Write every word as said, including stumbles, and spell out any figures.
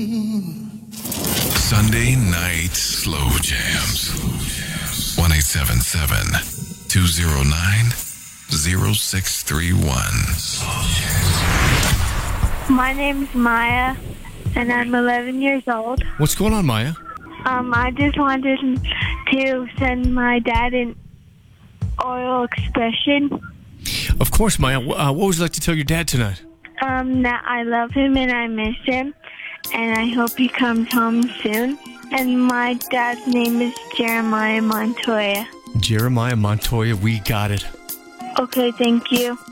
Sunday night slow jams. one eight seven seven, two oh nine, oh six three one. My name's Maya, and I'm eleven years old. What's going on, Maya? Um, I just wanted to send my dad an oral expression. Of course, Maya. Uh, what would you like to tell your dad tonight? Um, that I love him and I miss him, and I hope he comes home soon. And my dad's name is Jeremiah Montoya. Jeremiah Montoya, we got it. Okay, thank you.